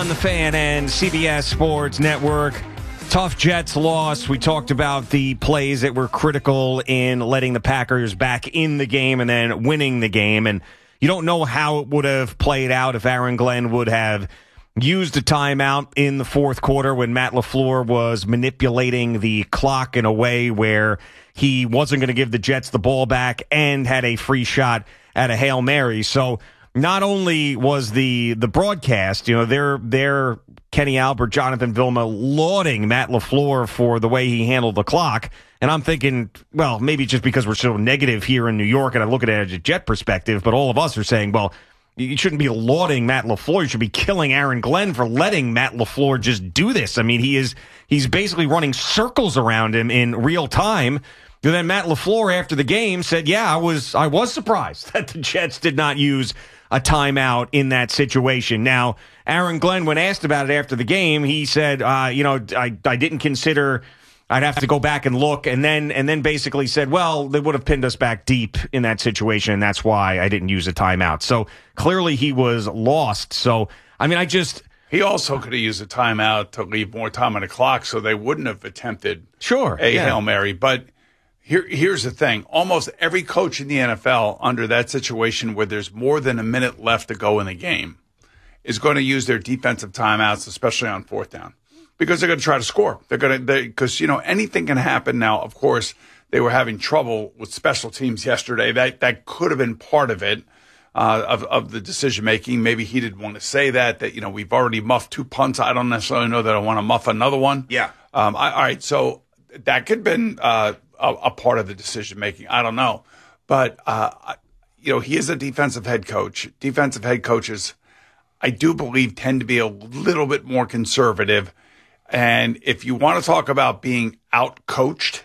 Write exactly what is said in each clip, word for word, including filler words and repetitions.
on the Fan and C B S Sports Network. Tough Jets loss. We talked about the plays that were critical in letting the Packers back in the game and then winning the game. And you don't know how it would have played out if Aaron Glenn would have used a timeout in the fourth quarter when Matt LaFleur was manipulating the clock in a way where he wasn't going to give the Jets the ball back and had a free shot at a Hail Mary. So not only was the the broadcast, you know, they're, they're Kenny Albert, Jonathan Vilma lauding Matt LaFleur for the way he handled the clock. And I'm thinking, well, maybe just because we're so negative here in New York and I look at it as a Jet perspective, but all of us are saying, well, you shouldn't be lauding Matt LaFleur. You should be killing Aaron Glenn for letting Matt LaFleur just do this. I mean, he is he's basically running circles around him in real time. And then Matt LaFleur after the game said, yeah, I was I was surprised that the Jets did not use a timeout in that situation. Now, Aaron Glenn, when asked about it after the game, he said, uh, you know, I, I didn't consider I'd have to go back and look, and then and then basically said, well, they would have pinned us back deep in that situation, and that's why I didn't use a timeout. So clearly he was lost. So, I mean, I just... He also could have used a timeout to leave more time on the clock so they wouldn't have attempted sure, a yeah. Hail Mary. But here, here's the thing. Almost every coach in the N F L under that situation where there's more than a minute left to go in the game is going to use their defensive timeouts, especially on fourth down. Because they're going to try to score. They're going to, because, you know, anything can happen now. Of course, they were having trouble with special teams yesterday. That that could have been part of it, uh, of, of the decision making. Maybe he didn't want to say that, that, you know, we've already muffed two punts. I don't necessarily know that I want to muff another one. Yeah. Um, I, all right. So that could have been uh, a, a part of the decision making. I don't know. But, uh, you know, he is a defensive head coach. Defensive head coaches, I do believe, tend to be a little bit more conservative. And if you want to talk about being out-coached,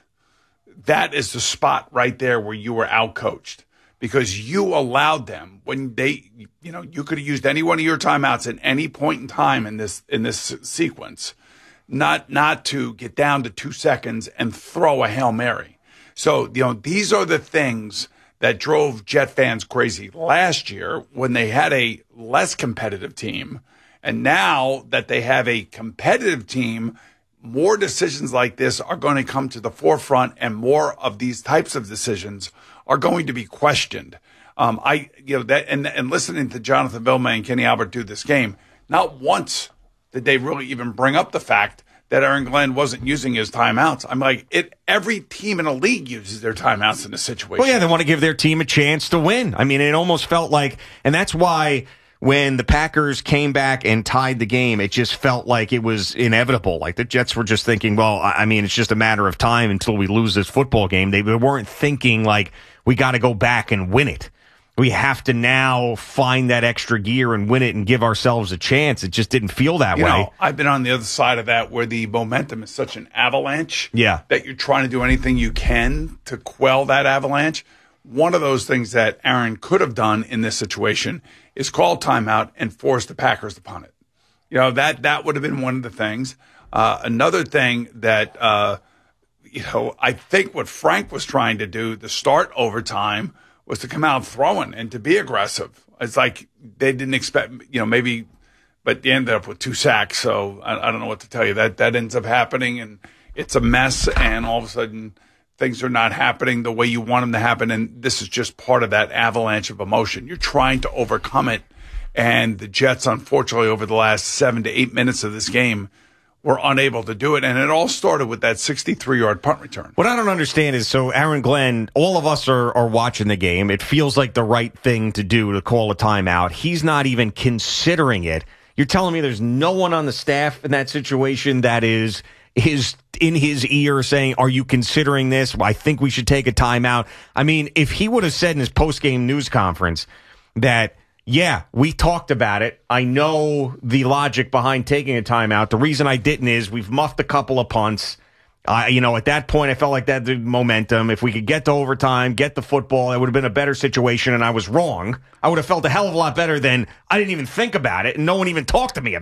that is the spot right there where you were out-coached because you allowed them when they, you know, you could have used any one of your timeouts at any point in time in this in this sequence, not not to get down to two seconds and throw a Hail Mary. So, you know, these are the things that drove Jet fans crazy last year when they had a less competitive team. And now that they have a competitive team, more decisions like this are going to come to the forefront, and more of these types of decisions are going to be questioned. Um, I, you know, that, and, and listening to Jonathan Vilma and Kenny Albert do this game, not once did they really even bring up the fact that Aaron Glenn wasn't using his timeouts. I'm like, it. Every team in the league uses their timeouts in this situation. Well, yeah, they want to give their team a chance to win. I mean, it almost felt like, and that's why when the Packers came back and tied the game, it just felt like it was inevitable. Like the Jets were just thinking, well, I mean, it's just a matter of time until we lose this football game. They weren't thinking like we got to go back and win it. We have to now find that extra gear and win it and give ourselves a chance. It just didn't feel that you way. Know, I've been on the other side of that where the momentum is such an avalanche yeah. that you're trying to do anything you can to quell that avalanche. One of those things that Aaron could have done in this situation is call timeout and force the Packers upon it. You know, that that would have been one of the things. Uh, another thing that, uh, you know, I think what Frank was trying to do to start overtime was to come out throwing and to be aggressive. It's like they didn't expect, you know, maybe, but they ended up with two sacks. So I, I don't know what to tell you. That that ends up happening, and it's a mess, and all of a sudden things are not happening the way you want them to happen, and this is just part of that avalanche of emotion. You're trying to overcome it, and the Jets, unfortunately, over the last seven to eight minutes of this game, were unable to do it, and it all started with that sixty-three-yard punt return. What I don't understand is, so Aaron Glenn, all of us are, are watching the game. It feels like the right thing to do to call a timeout. He's not even considering it. You're telling me there's no one on the staff in that situation that is is in his ear saying, are you considering this? I think we should take a timeout. I mean, if he would have said in his post-game news conference that, yeah, we talked about it. I know the logic behind taking a timeout. The reason I didn't is we've muffed a couple of punts. Uh, you know, at that point, I felt like that the momentum. If we could get to overtime, get the football, it would have been a better situation, and I was wrong. I would have felt a hell of a lot better than I didn't even think about it, and no one even talked to me about it.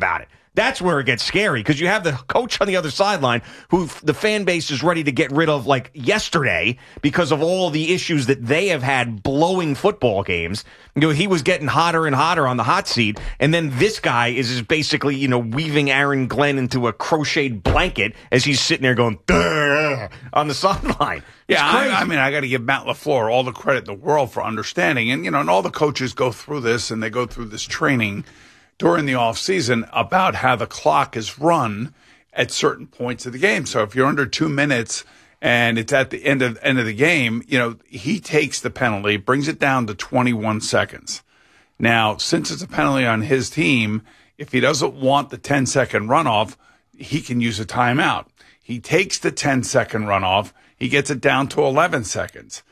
That's where it gets scary because you have the coach on the other sideline who the fan base is ready to get rid of like yesterday because of all the issues that they have had blowing football games. You know, he was getting hotter and hotter on the hot seat. And then this guy is just basically, you know, weaving Aaron Glenn into a crocheted blanket as he's sitting there going, "Duh," on the sideline. Yeah, I, I mean, I got to give Matt LaFleur all the credit in the world for understanding. And, you know, and all the coaches go through this and they go through this training during the off season about how the clock is run at certain points of the game. So if you're under two minutes and it's at the end of end of the game, you know, he takes the penalty, brings it down to twenty-one seconds. Now, since it's a penalty on his team, if he doesn't want the ten second runoff, he can use a timeout. He takes the ten second runoff. He gets it down to eleven seconds.